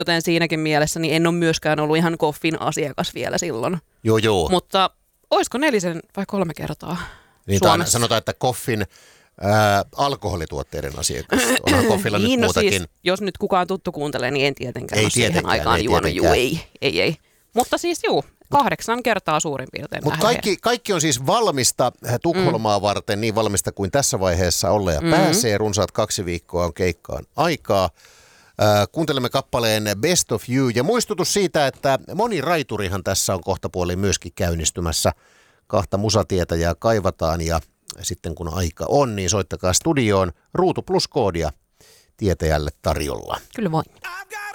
joten siinäkin mielessä niin en ole myöskään ollut ihan Koffin asiakas vielä silloin. Joo. Mutta olisiko 4 vai 3 kertaa niin Suomessa? Sanotaan, että Koffin alkoholituotteiden asiakas. Onhan Koffilla nyt muutakin. Siis, jos nyt kukaan tuttu kuuntelee, niin en tietenkään ei ole siihen aikaan juonut. Ei. Mutta siis 8 kertaa suurin piirtein. Mutta kaikki on siis valmista Tukholmaa varten, niin valmista kuin tässä vaiheessa olla ja pääsee. Runsaat 2 viikkoa on keikkaan aikaa. Kuuntelemme kappaleen Best of You ja muistutus siitä, että moni raiturihan tässä on kohtapuoliin myöskin käynnistymässä. 2 musatietäjää kaivataan ja sitten kun aika on, niin soittakaa studioon Ruutu Plus -koodia tietäjälle tarjolla. Kyllä vain.